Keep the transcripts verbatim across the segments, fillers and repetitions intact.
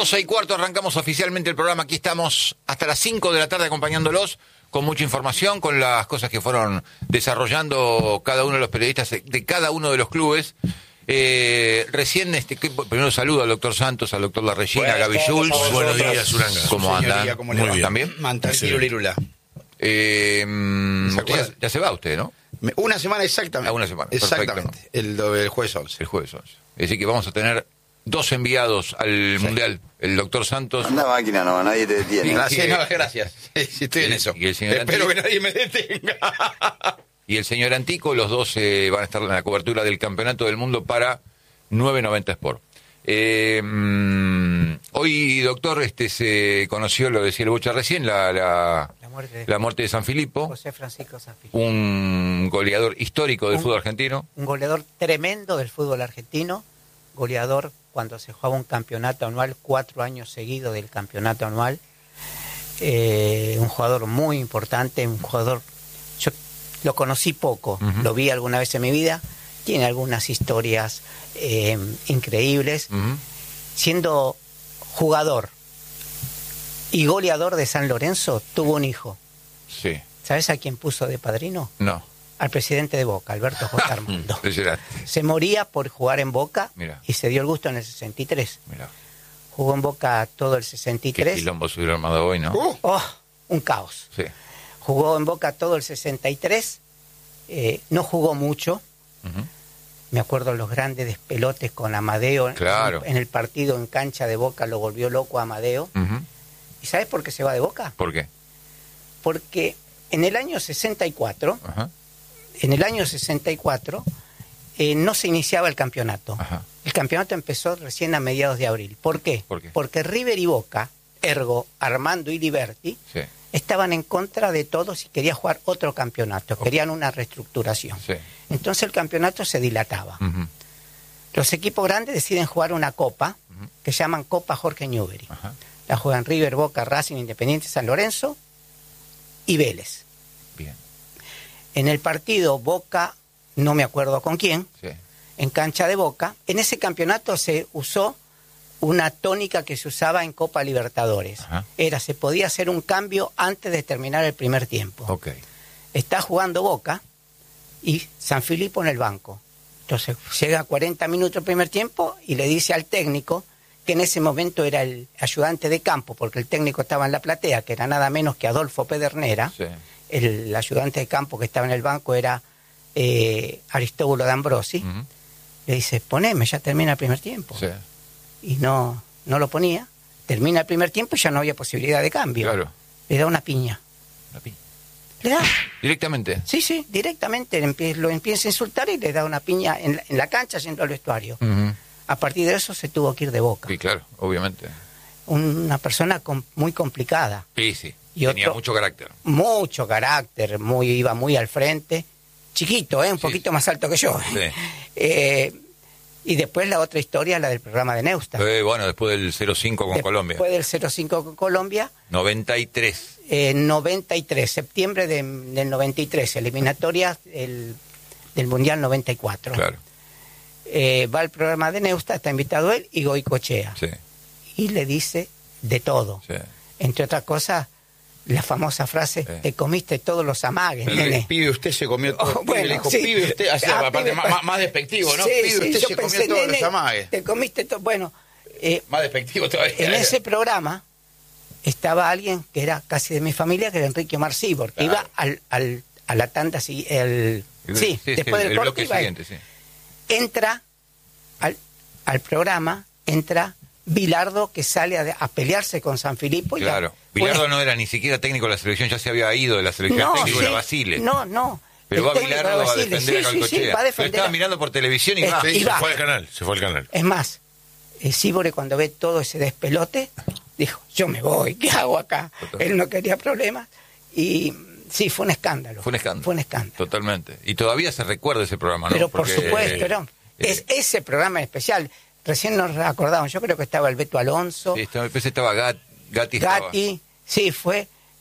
doce y cuarto arrancamos oficialmente el programa. Aquí estamos hasta las cinco de la tarde acompañándolos con mucha información, con las cosas que fueron desarrollando cada uno de los periodistas de cada uno de los clubes. Eh, recién, este, primero saludo al doctor Santos, al doctor Larreyna, a Gaby Schultz. Buenos días, Uranga. ¿Cómo andan? ¿Cómo le va? ¿También? Tranquilo, Lirula. Eh, ya, ya se va usted, ¿no? Una semana exactamente. Ah, una semana. Exactamente. El, el jueves once. El jueves once. Es decir, que vamos a tener dos enviados al sí. Mundial. El doctor Santos. Anda máquina, no, nadie te detiene. Gracias, no, gracias. Sí, estoy en eso. Y el señor Espero Antico, que nadie me detenga. Y el señor Antico, los dos eh, van a estar en la cobertura del Campeonato del Mundo para nueve noventa Sport. Eh, mmm, hoy, doctor, este se conoció, lo decía el Bocha recién, la, la, la, muerte, de, la muerte de Sanfilippo. José Francisco Sanfilippo. Un goleador histórico del un, fútbol argentino. Un goleador tremendo del fútbol argentino. Goleador cuando se jugaba un campeonato anual, cuatro años seguidos del campeonato anual. Eh, un jugador muy importante, un jugador... Yo lo conocí poco, uh-huh. lo vi alguna vez en mi vida. Tiene algunas historias eh, increíbles. Uh-huh. Siendo jugador y goleador de San Lorenzo, tuvo un hijo. Sí. ¿Sabes a quién puso de padrino? No. Al presidente de Boca, Alberto J. Armando. Impresionante. Se moría por jugar en Boca. Mirá. Y se dio el gusto en el sesenta y tres. Mirá. Jugó en Boca todo el sesenta y tres. Qué quilombo se hubiera armado hoy, ¿no? Uh. Oh, un caos. Sí. Jugó en Boca todo el sesenta y tres. Eh, no jugó mucho. Uh-huh. Me acuerdo los grandes despelotes con Amadeo. Claro. En, en el partido en cancha de Boca lo volvió loco a Amadeo. Uh-huh. ¿Y sabes por qué se va de Boca? ¿Por qué? Porque en el año sesenta y cuatro, uh-huh. en el año sesenta y cuatro, eh, no se iniciaba el campeonato. Uh-huh. El campeonato empezó recién a mediados de abril. ¿Por qué? ¿Por qué? Porque River y Boca, ergo Armando y Liberty, sí. estaban en contra de todos y querían jugar otro campeonato, okay. querían una reestructuración. Sí. Entonces el campeonato se dilataba. Uh-huh. Los equipos grandes deciden jugar una copa, uh-huh. que llaman Copa Jorge Newbery. Uh-huh. La juegan River, Boca, Racing, Independiente, San Lorenzo y Vélez. Bien. En el partido Boca, no me acuerdo con quién, sí. en cancha de Boca, en ese campeonato se usó una tónica que se usaba en Copa Libertadores. Ajá. Era, se podía hacer un cambio antes de terminar el primer tiempo. Okay. Está jugando Boca y Sanfilippo en el banco. Entonces llega a cuarenta minutos el primer tiempo y le dice al técnico, que en ese momento era el ayudante de campo, porque el técnico estaba en la platea, que era nada menos que Adolfo Pedernera. Sí. El, el ayudante de campo que estaba en el banco era eh, Aristóbulo D'Ambrosi. Uh-huh. Le dice, poneme, ya termina el primer tiempo. Sí. Y no, no lo ponía. Termina el primer tiempo y ya no había posibilidad de cambio. Claro. Le da una piña. Una piña. ¿Le da? ¿Directamente? Sí, sí, directamente. Lo empieza a insultar y le da una piña en la, en la cancha yendo al vestuario. Uh-huh. A partir de eso se tuvo que ir de Boca. Sí, claro, obviamente. Una persona com- muy complicada. Sí, sí. Y tenía otro, mucho carácter. Mucho carácter, muy, iba muy al frente. Chiquito, ¿eh? Un sí. poquito más alto que yo. Sí. eh, y después la otra historia, la del programa de Neustadt. Eh, bueno, después del cero cinco con después Colombia. Después del cero cinco con Colombia. noventa y tres. Eh, noventa y tres, septiembre de, del noventa y tres, eliminatoria el, del Mundial noventa y cuatro. Claro. Eh, va al programa de Neustadt, está invitado él y Goicoechea. Sí. Y le dice de todo. Sí. Entre otras cosas, la famosa frase, sí. te comiste todos los amagues, el, nene. El pibe usted se comió todos. Oh, bueno, le dijo, sí. pibe usted, o sea, ah, aparte, pibe, más, más despectivo, ¿no? Sí, pibe sí, usted yo se pensé, comió todos nene, los amagues. Te comiste todo. Bueno. Eh, más despectivo todavía. En ese programa estaba alguien que era casi de mi familia, que era Enrique Omar Sibor, que claro. iba al, al, a la tanda, el, el, sí, sí, después el, del el corte iba siguiente, sí. Entra al, al programa, entra Bilardo, que sale a, a pelearse con Sanfilippo. Claro, y ya, Bilardo bueno, no era ni siquiera técnico de la selección, ya se había ido de la selección, no, técnico sí, era Basile. No, no. Pero va Bilardo a defender sí, a Goicoechea. Sí, sí, va a defender. Lo estaba mirando por televisión y es, va. Sí, y se va. fue al canal, se fue al canal. Es más, eh, Sibore cuando ve todo ese despelote, dijo, yo me voy, ¿qué hago acá? Total. Él no quería problemas y sí, fue un escándalo. Fue un escándalo. Fue un escándalo. Totalmente. Y todavía se recuerda ese programa, ¿no? Pero Porque, por supuesto, eh, ¿no? Es eh, ese programa en especial. Recién nos acordábamos, yo creo que estaba el Beto Alonso. Sí, estaba, estaba Gat, Gatti. Gatti, estaba. sí, fue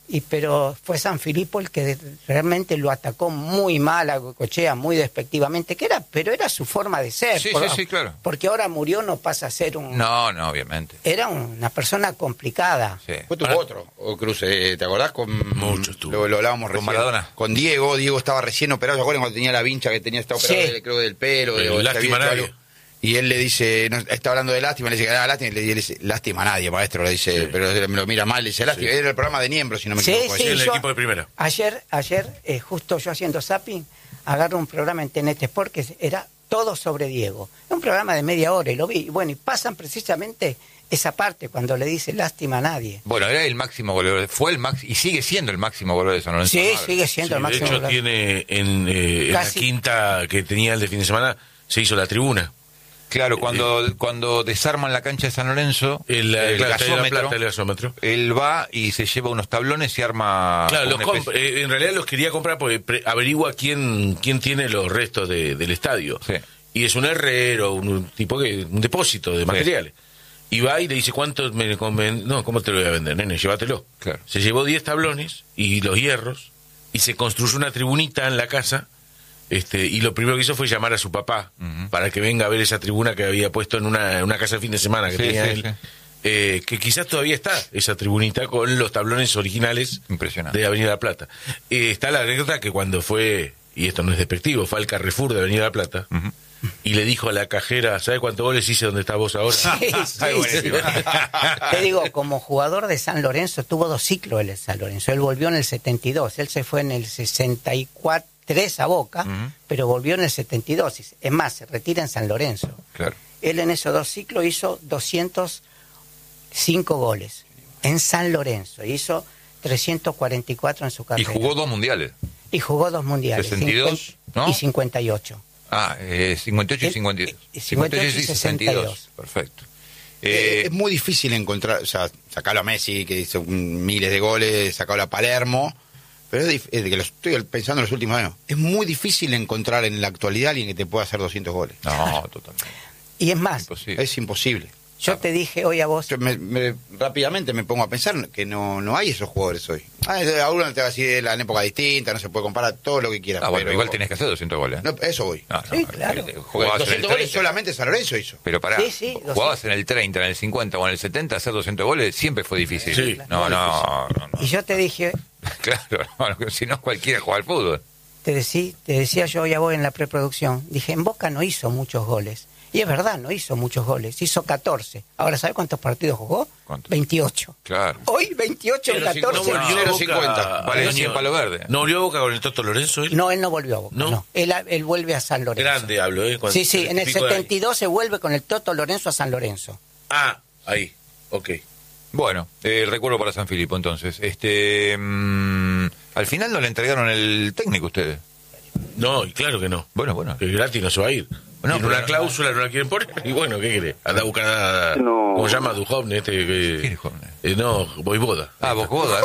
Y pero fue Sanfilippo el que realmente lo atacó muy mal a Goicoechea, muy despectivamente, que era, pero era su forma de ser. Sí, por, sí, sí, claro. Porque ahora murió, no pasa a ser un... No, no, obviamente. Era una persona complicada. Sí. Fue tuvo otro, o Cruz, eh, ¿te acordás? Con, Muchos tuvo. Lo, lo hablábamos Con recién. Maradona. Con Diego, Diego estaba recién operado, ¿se acuerdan cuando tenía la vincha que tenía, estaba operado, Sí. de- creo, del pelo? El de, o se lástima había hecho a nadie. algo? Y él le dice, no, está hablando de lástima, le dice que era lástima, y le, y él dice, lástima a nadie, maestro, le dice, Sí. pero me lo mira mal, le dice, lástima. Sí. Era el programa de Niembro, si no me Sí, equivoco. sí, el yo- equipo de primera. Ayer, ayer eh, justo yo haciendo zapping, agarro un programa en T N T Sport que era todo sobre Diego. Un programa de media hora y lo vi. Y bueno, y pasan precisamente esa parte cuando le dice lástima a nadie. Bueno, era el máximo goleador, fue el máximo, y sigue siendo el máximo goleador de San Lorenzo. Sí, Almagro. sigue siendo Sí, el de máximo. hecho, goleador. tiene en, eh, en la Casi- quinta que tenía el de fin de semana, se hizo la tribuna. Claro, cuando, cuando desarman la cancha de San Lorenzo, El, el claro, está en la gasómetro, plata, el gasómetro. él va y se lleva unos tablones y arma... Claro, una los especie- comp- eh, en realidad los quería comprar porque pre- averigua quién quién tiene los restos de- del estadio. Sí. Y es un herrero, un, un tipo que un depósito de materiales. Y va y le dice, ¿cuánto me conven-? No, ¿cómo te lo voy a vender, nene? Llévatelo. Claro. Se llevó diez tablones y los hierros y se construyó una tribunita en la casa. Este, y lo primero que hizo fue llamar a su papá Ujú. para que venga a ver esa tribuna que había puesto en una, en una casa de fin de semana que Sí, tenía sí, él. sí. Eh, que quizás todavía está esa tribunita con los tablones originales Impresionante. de Avenida La Plata. Eh, está la anécdota que cuando fue, y esto no es despectivo, fue al Carrefour de Avenida La Plata Ujú. y le dijo a la cajera, ¿sabes cuántos goles hice donde estás vos ahora? Sí, sí, Ay, buenísimo. sí. Te digo, como jugador de San Lorenzo, tuvo dos ciclos él en San Lorenzo. Él volvió en el setenta y dos, él se fue en el sesenta y cuatro a Boca, Ujú. pero volvió en el setenta y dos. Es más, se retira en San Lorenzo. Claro. Él en esos dos ciclos hizo doscientos cinco goles en San Lorenzo. Hizo trescientos cuarenta y cuatro en su Y carrera. jugó dos mundiales. Y jugó dos mundiales. sesenta y dos, cincuenta ¿no? Y cincuenta y ocho. Ah, eh, cincuenta y ocho y El- cincuenta y dos. eh, cincuenta y ocho y sesenta y dos. Perfecto. Eh, Eh, es muy difícil encontrar, o sea, sacarlo a Messi, que hizo un- miles de goles, sacarlo a Palermo, pero es, dif- es de que lo estoy pensando en los últimos años. Es muy difícil encontrar en la actualidad alguien que te pueda hacer doscientos goles. no, totalmente. Y es más, Imposible. Es imposible. yo te dije hoy a vos, Yo me- me- rápidamente me pongo a pensar que no, no hay esos jugadores hoy. Ah, a uno te va a decir la época distinta, no se puede comparar todo lo que quieras. Ah, bueno, pero igual tenés que hacer doscientos goles. ¿eh? No, eso voy. No, no, Sí, claro. eh, Jugabas en el doscientos goles treinta. solamente San Lorenzo hizo. Pero pará, Sí, sí, jugabas en el treinta, en el cincuenta o en el setenta, hacer doscientos goles siempre fue difícil. Sí. No, no, no, no. y yo te dije, Claro, no, si no cualquiera juega al fútbol. te, decí, te decía yo hoy a vos en la preproducción, dije, en Boca no hizo muchos goles. Y es verdad, no hizo muchos goles, hizo catorce. Ahora, ¿sabe cuántos partidos jugó? ¿Cuántos? veintiocho. Claro. Hoy veintiocho en Pero si catorce. no volvió cero a Boca cincuenta. al Valencia año- en Palo Verde. ¿No volvió a Boca con el Toto Lorenzo? él? No, él no volvió a Boca, ¿No? no. Él, él vuelve a San Lorenzo. Grande hablo, ¿eh? Cuando- Sí, sí, en el pico de años. setenta y dos se vuelve con el Toto Lorenzo a San Lorenzo. Ah, ahí, ok. Bueno, eh, recuerdo para San Filipo entonces. Este, mm, al final no le entregaron el técnico a ustedes. No, y claro que no. Bueno, bueno. Que gratis no se va a ir. No, Tiene pero- una cláusula, no la quieren poner. Y bueno, ¿qué quiere? Anda a buscar a... No. ¿Cómo se llama? Duhovne, este que... ¿Quién es Duhovne? Eh, no, Voivoda. Ah, vos Goda.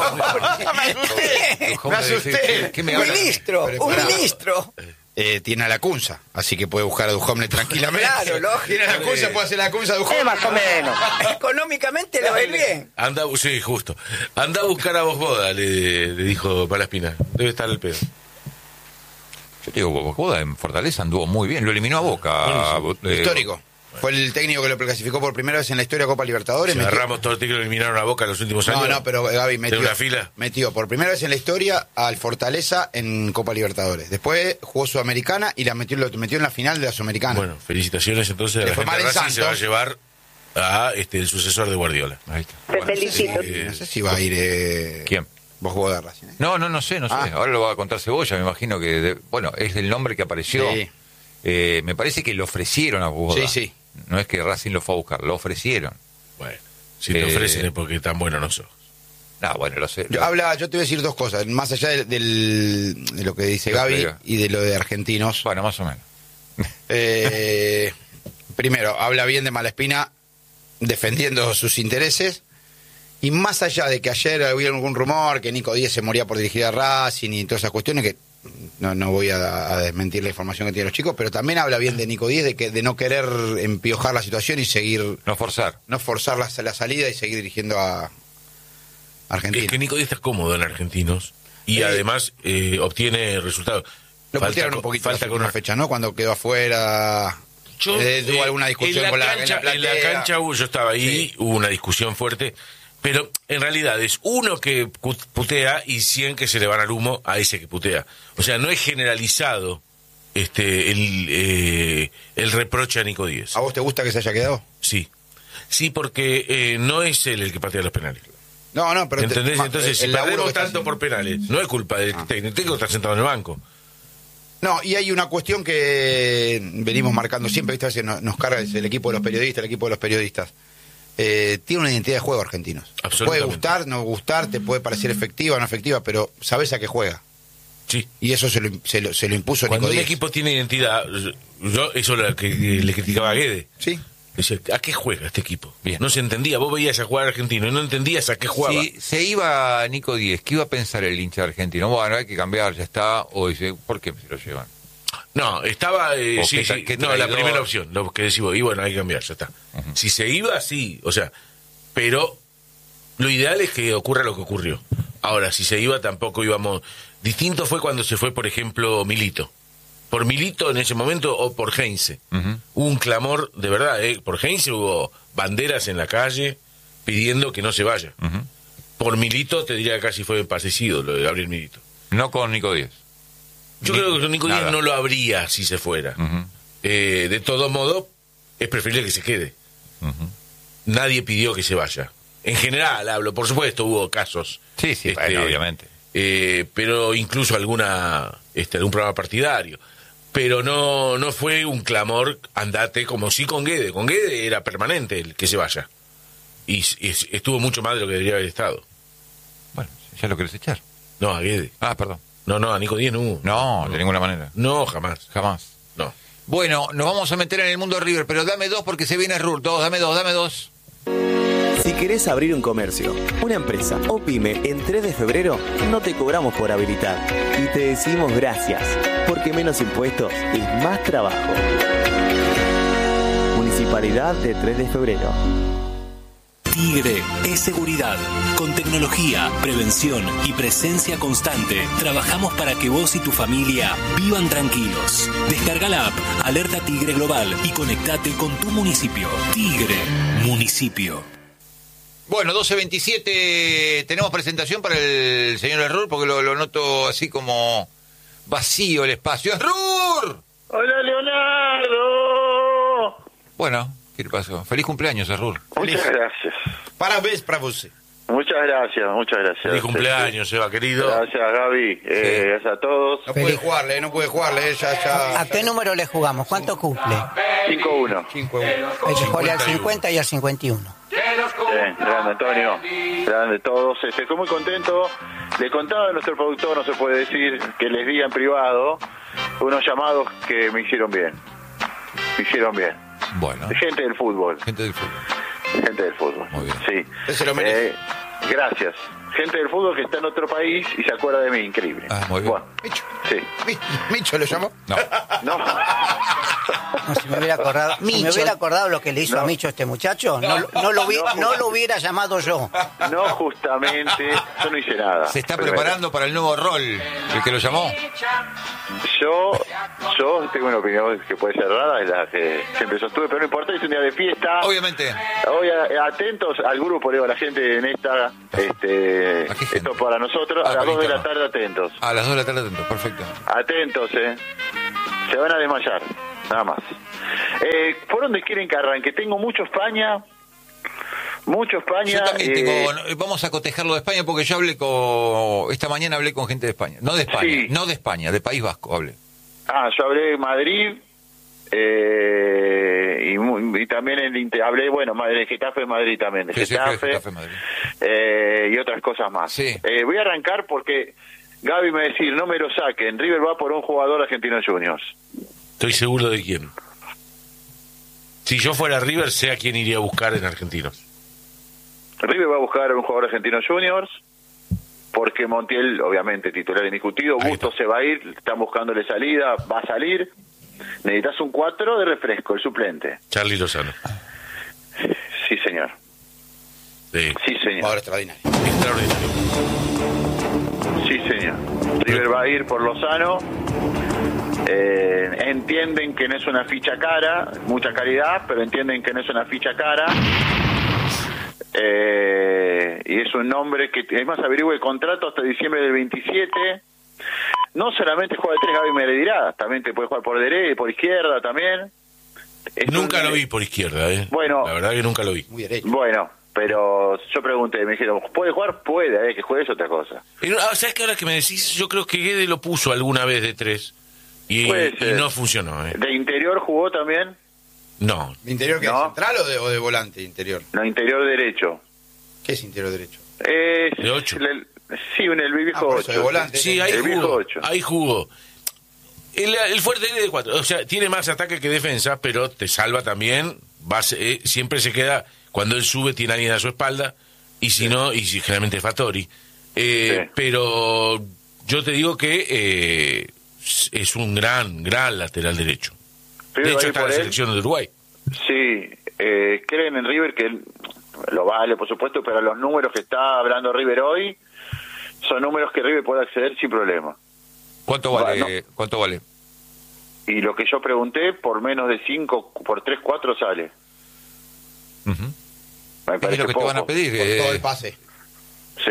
Me asusté. ¿Qué me Un habla? ministro, Pero un pará. ministro. Eh, tiene a la Cunza, así que puede buscar a Duhovne tranquilamente. Claro, lógico. Tiene a la Cunza, puede hacer la Cunza a Duhovne. más o menos. Económicamente le va a ir bien. Anda, a bu- sí, justo. Anda a buscar a Voivoda, le, le dijo Palaspina. Debe estar al pedo. Yo te digo, vos Goda en Fortaleza anduvo muy bien. Lo eliminó a Boca. eh, Histórico. Fue el técnico que lo clasificó por primera vez en la historia de Copa Libertadores. Si Metió- agarramos todo el tiempo que eliminaron a Boca en los últimos años. No, no, pero eh, Gaby metió, ¿De una fila? metió por primera vez en la historia al Fortaleza en Copa Libertadores. Después jugó Sudamericana y la metió, lo metió en la final de la Sudamericana. Bueno, felicitaciones entonces a Le la fue gente de mal en Racing. Se va a Santos. llevar a este el sucesor de Guardiola. Ahí está. Te Bueno, felicito. Eh, no sé si va a ir. Eh, ¿Quién? Vos jugó de Racing. ¿eh? No, no, no sé, no sé. Ah. Ahora lo va a contar Cebolla, me imagino que... de- bueno, es el nombre que apareció. Sí. Eh, me parece que lo ofrecieron a Boda. Sí, sí. No es que Racing lo fue a buscar, lo ofrecieron. Bueno, si te Eh, ofrecen es porque tan bueno no sos. No, bueno, lo sé. Yo, habla, yo te voy a decir dos cosas, más allá del, del- de lo que dice Lo que Gaby diga. y de lo de argentinos. Bueno, más o menos. Eh, primero, habla bien de Malaspina defendiendo sus intereses. Y más allá de que ayer había algún rumor que Nico Díez se moría por dirigir a Racing y todas esas cuestiones, que no, no voy a, a desmentir la información que tienen los chicos, pero también habla bien de Nico Díez, de, que, de no querer empiojar la situación y seguir, No forzar. no forzar la, la salida y seguir dirigiendo a, Argentino. Es que Nico Díaz está cómodo en Argentinos y Eh, además eh, obtiene resultados. Lo Falta pusieron con- un poquito falta la con una fecha, ¿no? Cuando quedó afuera. Yo, eh, tuvo eh, alguna discusión en la con la, cancha, en la en la platea. cancha hubo- yo estaba ahí, Sí. hubo una discusión fuerte, pero en realidad es uno que cu- putea y cien que se le van al humo a ese que putea. O sea, no es generalizado este el, eh, el reproche a Nico Díaz. ¿A vos te gusta que se haya quedado? Sí, sí, porque eh, no es él el que patea los penales. No, no, pero... te- ¿Entendés? ma- Entonces, si el laburo perdemos que está tanto haciendo. por penales, no es culpa del Ah. técnico, el técnico está sentado en el banco. No, y hay una cuestión que venimos marcando siempre, ¿viste? A veces nos, nos carga es el equipo de los periodistas, el equipo de los periodistas. Eh, tiene una identidad de juego Argentinos. Te puede Absolutamente. gustar, no gustar, te puede parecer efectiva o no efectiva, pero sabes a qué juega. Sí. Y eso se lo, se lo, se lo impuso Cuando Nico un Díaz. equipo tiene identidad, yo eso lo que le criticaba a Guede. Sí. Decía, ¿a qué juega este equipo? Bien. No se entendía, vos veías a jugar argentino y no entendías a qué jugaba. Si se iba Nico Díez, ¿qué iba a pensar el hincha argentino? Bueno, hay que cambiar, ya está. O dice, ¿por qué se lo llevan? No, estaba, eh, O sí, qué tra- sí, qué no, la traidor. primera opción, lo que decimos, y bueno, hay que cambiar, ya está. Si se iba, sí, o sea, pero lo ideal es que ocurra lo que ocurrió. Ahora, si se iba, tampoco íbamos... Distinto fue cuando se fue, por ejemplo, Milito. Por Milito en ese momento o por Heinze. Ujú. Hubo un clamor, de verdad, ¿eh? Por Heinze hubo banderas en la calle pidiendo que no se vaya. Ujú. Por Milito te diría que casi fue parecido lo de Gabriel Milito. No con Nico Díez. Yo Ni- creo que Nico Díaz nada. no lo habría si se fuera. Ujú. Eh, de todo modo, es preferible que se quede. Ujú. Nadie pidió que se vaya. En general, hablo, por supuesto, hubo casos. Sí, sí, Este, bueno, obviamente. eh, pero incluso alguna este, algún programa partidario. Pero no no fue un clamor, andate, como sí con Guede. Con Guede era permanente el que se vaya. Y, s- y s- estuvo mucho más de lo que debería haber estado. Bueno, ya lo querés echar. No, a Guede. Ah, perdón. No, no, a Nico Díaz no hubo. No, de ninguna manera. No, jamás. Jamás. No. Bueno, nos vamos a meter en el mundo de River, pero dame dos porque se viene Rur. Dos, dame dos, dame dos. Si querés abrir un comercio, una empresa o pyme en tres de febrero, no te cobramos por habilitar. Y te decimos gracias, porque menos impuestos es más trabajo. Municipalidad de tres de febrero. Tigre es seguridad. Con tecnología, prevención y presencia constante, trabajamos para que vos y tu familia vivan tranquilos. Descarga la app Alerta Tigre Global y conectate con tu municipio. Tigre, municipio. Bueno, doce veintisiete, tenemos presentación para el señor Errur, porque lo, lo noto así como vacío el espacio. ¡Errur! Hola, Leonardo. Bueno, ¿qué le pasó? Feliz cumpleaños, Errur. Muchas gracias. Parabéns para vos. Muchas gracias, muchas gracias. Feliz cumpleaños, Eva, querido. Gracias, Gaby. Eh, gracias a todos. No puede Feliz. jugarle, no puede jugarle, eh, ya, ya. ¿A qué número le jugamos? ¿Cuánto cumple? cinco uno. Cinco, uno. Hay que jugarle al cincuenta y uno. cincuenta y al cincuenta y uno. Bien, grande Antonio. Grande todos. Este, estoy muy contento. Le contaba a nuestro productor, no se puede decir, que les diga en privado unos llamados que me hicieron bien. Me hicieron bien. Bueno, Gente del fútbol. gente del fútbol. Gente del fútbol. Muy bien. Sí. Usted se lo merece. Eh, gracias. Gente del fútbol que está en otro país y se acuerda de mí. Increíble. Ah, muy bien. Bueno, Micho. sí. Mi- Micho lo llamó. No, No. No, si me hubiera acordado, si me Micho. hubiera acordado lo que le hizo No. a Micho este muchacho, no, no, no lo, hubi- No. no lo hubiera llamado yo. No, justamente, yo no hice nada. se está Primero. preparando para el nuevo rol, el que lo llamó. Yo, yo tengo una opinión que puede ser rara, es la que siempre sostuve, pero no importa, es un día de fiesta. Obviamente. Hoy a- atentos al grupo, le digo a la gente en esta, este, ¿A qué gente? esto para nosotros, Ah, a las para dos de la interno. tarde atentos. A las dos de la tarde, atento, perfecto. Atentos, eh. Se van a desmayar, nada más. Eh, ¿Por dónde quieren que arranque? Tengo mucho España, mucho España. Yo también eh, tengo, vamos a cotejarlo de España porque yo hablé con, esta mañana hablé con gente de España, no de España, Sí. no de España, de País Vasco hablé. Ah, yo hablé de Madrid, eh, y, mu- y también el Inter- hablé, bueno, ma- de Getafe de Madrid también, de Sí, sí, Getafe, Getafe, Madrid. eh, y otras cosas más. Sí. Eh, voy a arrancar porque Gaby me decía, no me lo saquen, River va por un jugador argentino Juniors. Estoy seguro de quién. Si yo fuera River, sé a quién iría a buscar en Argentinos. River va a buscar un jugador argentino Juniors, porque Montiel, obviamente, titular indiscutido, Ahí Bustos está. se va a ir, están buscándole salida, va a salir. Necesitas un cuatro de refresco, el suplente. Charlie Lozano. Sí, señor. de Sí, señor. Jugador extraordinario. extraordinario. Sí, señor. River va a ir por Lozano. Eh, entienden que no es una ficha cara, mucha calidad, pero entienden que no es una ficha cara. Eh, y es un nombre que, además, averigüe el contrato hasta diciembre del veintisiete. No solamente juega de tres, Gaby me le dirá, también te puede jugar por derecha, por izquierda también. Es Nunca un- lo vi por izquierda, ¿eh? Bueno. La verdad que nunca lo vi. Muy derecho. Bueno, pero yo pregunté, me dijeron, ¿puede jugar? Puede, eh, que juegue es otra cosa. Y no- ah, ¿sabes qué? Ahora que me decís, yo creo que Guede lo puso alguna vez de tres. Y, Puede y ser. no funcionó, ¿eh? ¿De interior jugó también? No. ¿De interior qué? No. ¿Central o de, o de volante interior? No, interior derecho. ¿Qué es interior derecho? Es De ocho. el- sí, en el Ah, viejo por eso, ocho. de volante. Sí, ahí El viejo jugó. ocho. Ahí jugó. El, el fuerte es de cuatro. O sea, tiene más ataque que defensa, pero te salva también. Va a ser- eh, siempre se queda, cuando él sube, tiene a alguien a su espalda. Y si no, y si generalmente es Fattori. Eh, Sí. Pero yo te digo que eh, es un gran, gran lateral derecho. River De va a hecho, ir está en por la él. selección de Uruguay. Sí, eh, creen en River que él lo vale, por supuesto, pero los números que está hablando River hoy son números que River puede acceder sin problema. ¿Cuánto vale? Bueno. ¿Cuánto vale? Y lo que yo pregunté, por menos de cinco, por tres, cuatro sale. Ujú. Me Es parece lo que te poco. van a pedir. Por eh, todo el pase. Sí.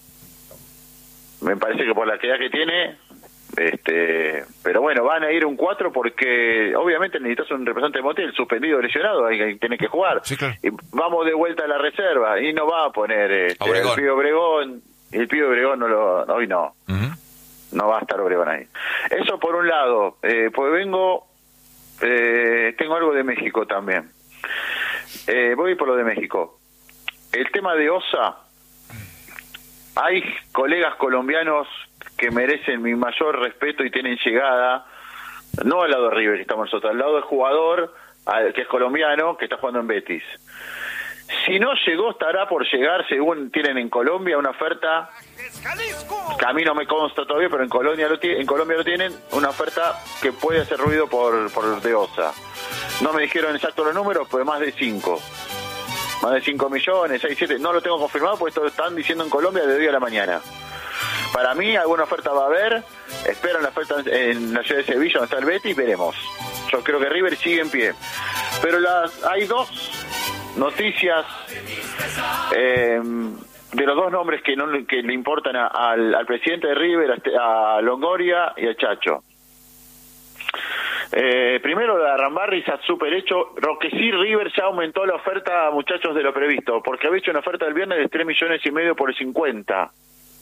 Me parece que por la calidad que tiene, este, pero bueno, van a ir un cuatro porque obviamente necesitas un representante de Montiel, suspendido, lesionado, ahí ahí tiene que jugar. Sí, claro. Y vamos de vuelta a la reserva y no va a poner este, A Obregón. el Pío Obregón, el Pío Obregón no lo, hoy no, ujú. no va a estar Obregón ahí. Eso por un lado, eh, pues vengo, eh, tengo algo de México también. Eh, voy por lo de México. El tema de Osa, hay colegas colombianos que merecen mi mayor respeto y tienen llegada, no al lado de River, que estamos nosotros, al lado del jugador al- que es colombiano, que está jugando en Betis. Si no llegó, estará por llegar, según tienen en Colombia, una oferta, que a mí no me consta todavía, pero en Colombia lo, ti- en Colombia lo tienen, una oferta que puede hacer ruido por, por de Osa. No me dijeron exacto los números, pues más de cinco. Más de cinco millones, seis, siete, no lo tengo confirmado, porque esto lo están diciendo en Colombia de hoy a la mañana. Para mí, alguna oferta va a haber, esperan la oferta en la ciudad de Sevilla, donde está el Betis, veremos. Yo creo que River sigue en pie. Pero las, hay dos noticias eh, de los dos nombres que, no, que le importan a- al, al presidente de River, a, este- a Longoria y a Chacho. Eh, primero la Rambarri está súper hecho. Lo que sí, River ya aumentó la oferta, muchachos, de lo previsto, porque había hecho una oferta el viernes de tres millones y medio por cincuenta.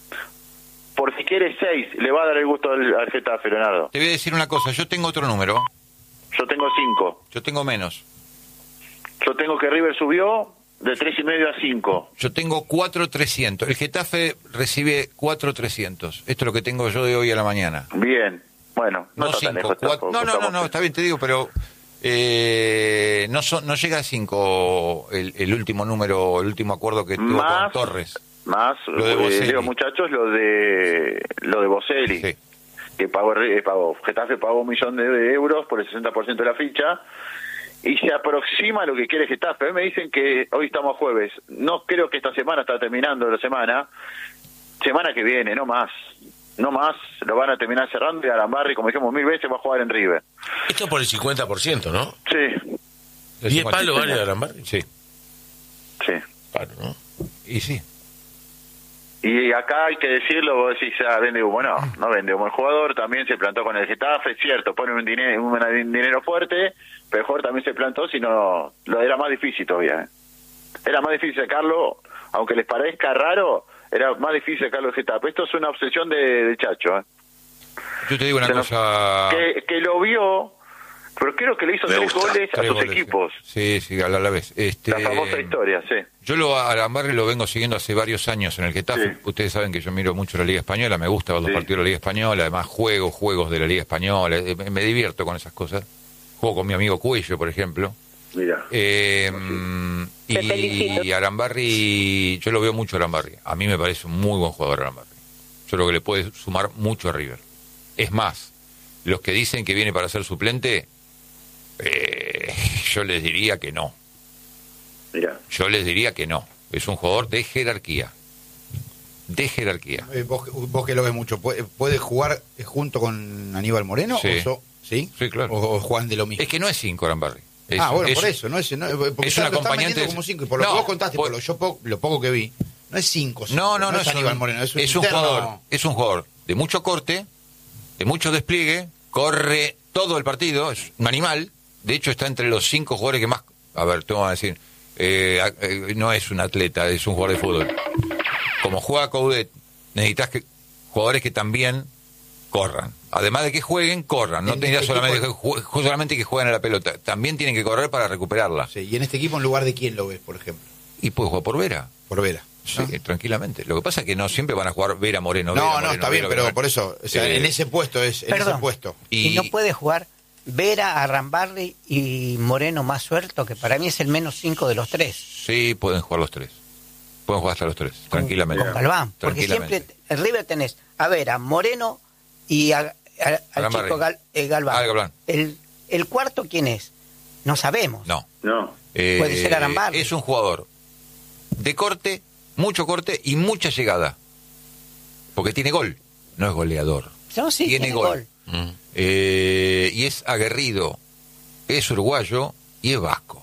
Por si quiere seis, le va a dar el gusto al, al Getafe, Leonardo. Te voy a decir una cosa, yo tengo otro número, Yo tengo cinco. yo tengo menos. Yo tengo que River subió de tres y medio a cinco. Yo tengo cuatro trescientos. El Getafe recibe cuatro trescientos. Esto es lo que tengo yo de hoy a la mañana. Bien, bueno, no, No está tan cinco, lejos cuatro. tampoco, No, no, no, estamos- no, está bien, te digo, pero eh, no son, no llega a cinco el, el último número, el último acuerdo que tuvo Más- con Torres. Más, Lo de eh, Boselli. digo, muchachos, lo de lo de Boselli. Sí. Que pagó, eh, pagó, Getafe pagó un millón de, de euros por el sesenta por ciento de la ficha y se aproxima a lo que quiere Getafe. A mí me dicen que hoy estamos jueves, no creo que esta semana está terminando la semana, semana que viene, no más, no más, lo van a terminar cerrando y Arambarri, como dijimos mil veces, va a jugar en River. Esto por el cincuenta por ciento, ¿no? Sí, El ¿diez cincuenta. palos vale Arambarri? Sí, sí. Palo, ¿no? y sí. Y acá hay que decirlo, vos decís, ah, vende humo, no, no vende humo. El jugador también se plantó con el Getafe, es cierto, pone un dinero, un dinero fuerte, pero el jugador también se plantó, si no, lo era más difícil todavía. ¿eh? Era más difícil sacarlo, aunque les parezca raro, era más difícil sacarlo del Getafe. Esto es una obsesión de, de Chacho. ¿eh? Yo te digo una Se nos- cosa. Que, que lo vio, pero creo que le hizo Me tres gusta, goles a Tres sus goles, equipos. Sí, sí, a la, a la vez. Este, La famosa historia, sí. Yo lo a Arambarri lo vengo siguiendo hace varios años en el Getafe. Sí. Ustedes saben que yo miro mucho la Liga Española, me gusta ver los Sí. partidos de la Liga Española, además juego juegos de la Liga Española, eh, me, me divierto con esas cosas. Juego con mi amigo Cuello, por ejemplo. Mira. Eh, Te felicito. y Arambarri, yo lo veo mucho a Arambarri. A mí me parece un muy buen jugador Arambarri. Yo creo que le puede sumar mucho a River. Es más, los que dicen que viene para ser suplente, eh, yo les diría que no. Mira. Yo les diría que no. Es un jugador de jerarquía. De jerarquía. Eh, vos, vos que lo ves mucho, ¿puede, puede jugar junto con Aníbal Moreno? Sí. ¿O so- ¿Sí? Sí, claro. ¿O juegan de lo mismo? Es que no es cinco Arambarri. Es, ah, bueno, es, por eso, no es, no, porque es ya un lo están acompañante vendiendo de- como cinco, y por lo No, que vos contaste, por- por lo, yo po- lo poco que vi, no es cinco, No, no, no, es es Aníbal un, Moreno, es un, es un interno- jugador, es un jugador de mucho corte, de mucho despliegue, corre todo el partido, es un animal, de hecho está entre los cinco jugadores que más, a ver, te voy a decir, eh, eh, no es un atleta, es un jugador de fútbol. Como juega Coudet, necesitas que jugadores que también corran. Además de que jueguen, corran. No En necesitas este solamente, equipo- que jue- solamente que jueguen a la pelota. También tienen que correr para recuperarla. Sí, y en este equipo, ¿en lugar de quién lo ves, por ejemplo? Y puede jugar por Vera. Por Vera. Sí, ¿no? tranquilamente. Lo que pasa es que no siempre van a jugar Vera Moreno. Vera, No, no, Moreno, está bien, Vera, pero Vera. por eso, o sea, Eh, en ese puesto es, en Perdón. ese puesto. Y, Y, no puede jugar Vera, Arambarri y Moreno más suelto, que para mí es el menos cinco de los tres. Sí, pueden jugar los tres. Pueden jugar hasta los tres, tranquilamente. Con Galván. Porque Tranquilamente. siempre en River tenés a Vera, Moreno y a- a- al Arambarri. chico Gal- eh, Galván. Ah, Galván. El, el cuarto, ¿quién es? No sabemos. No. No. Eh, Puede ser Arambarri. Es un jugador de corte, mucho corte y mucha llegada. Porque tiene gol. No es goleador. No, sí, tiene, tiene gol. gol. Mm. Eh, y es aguerrido. Es uruguayo y es vasco.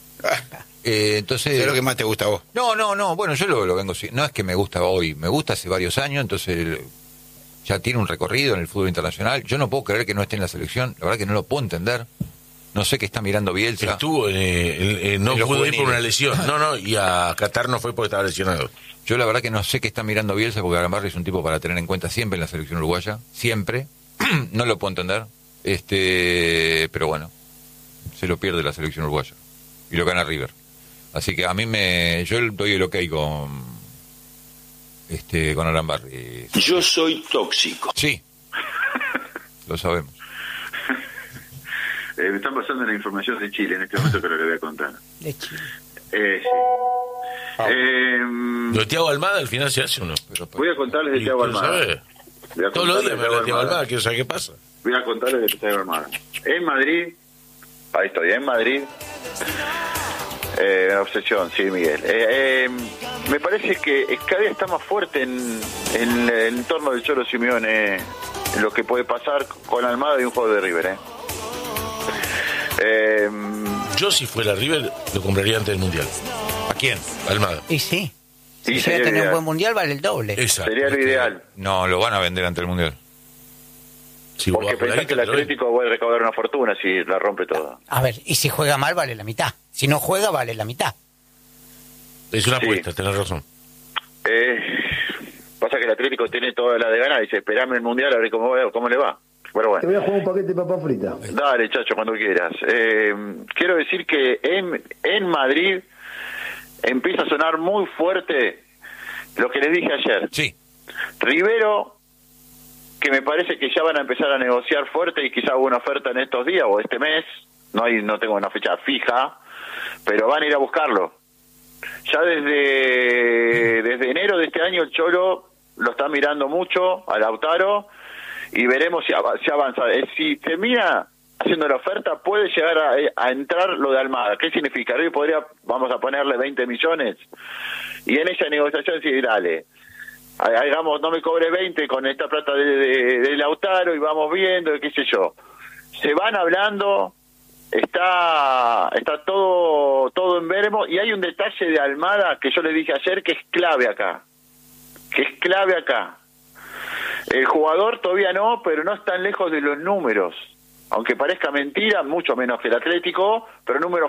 Eh, entonces... ¿Qué es lo que más te gusta a vos? No, no, no, bueno, yo lo, lo vengo... si- No es que me gusta hoy, me gusta hace varios años, entonces ya tiene un recorrido en el fútbol internacional. Yo no puedo creer que no esté en la selección, la verdad que no lo puedo entender. No sé qué está mirando Bielsa. Estuvo, eh, el- eh, no En los pudo ir por juveniles. una lesión. No, no, y a Qatar no fue porque estaba lesionado. Yo la verdad que no sé qué está mirando Bielsa, porque Arambarri es un tipo para tener en cuenta siempre en la selección uruguaya, siempre. No lo puedo entender, este, pero bueno, se lo pierde la selección uruguaya y lo gana River. Así que a mí me, yo doy el ok con, este, con Arambarri. Yo soy tóxico. Sí, lo sabemos. Eh, me están pasando la información de Chile en este momento que lo que voy a contar. De Chile. Eh, sí. Eh, Lo de Thiago Almada al final se hace uno. Pero, voy a contarles de Y Thiago quiero Almada. saber. Voy a Todos los contarles días me de habla de Thiago Thiago Almada, Almada. quiero saber qué pasa. Voy a contarles de Thiago Almada. En Madrid, ahí estoy, en Madrid. Eh, una obsesión, sí, Miguel. Eh, eh, me parece que cada día está más fuerte en, en el entorno del Cholo Simeone en lo que puede pasar con Almada y un juego de River. Eh. Eh, Yo si fuera River lo compraría antes del Mundial. ¿A quién? Almada. Y sí. Sí, Si sería llega a tener ideal. un buen mundial, vale el doble. Esa. sería lo ideal. No, lo van a vender ante el Mundial. Si vos Porque vas por la pensás que el guita, te lo ven. Atlético va a recaudar una fortuna si la rompe toda. A ver, y si juega mal, vale la mitad. Si no juega, vale la mitad. Es una Sí. apuesta, tenés razón. Eh, pasa que el Atlético tiene toda la de ganar y dice, esperame el Mundial a ver cómo, va- cómo le va. Pero bueno. voy a jugar un paquete de papas fritas. Dale, chacho, cuando quieras. Eh, quiero decir que en, en Madrid empieza a sonar muy fuerte lo que les dije ayer. Sí. Rivero, que me parece que ya van a empezar a negociar fuerte y quizá hubo una oferta en estos días o este mes, no hay, no tengo una fecha fija, pero van a ir a buscarlo. Ya desde, desde enero de este año el Cholo lo está mirando mucho a Lautaro y veremos si, av- si avanza. Eh, Si termina haciendo la oferta, puede llegar a, a entrar lo de Almada. ¿Qué significa? Hoy podría, vamos a ponerle veinte millones y en esa negociación decir, dale, ha- hagamos, no me cobre veinte con esta plata de, de, de Lautaro y vamos viendo, qué sé yo. Se van hablando, está está todo todo en veremos y hay un detalle de Almada que yo le dije ayer que es clave acá, que es clave acá. El jugador todavía no, pero no es tan lejos de los números. Aunque parezca mentira, mucho menos que el Atlético, pero números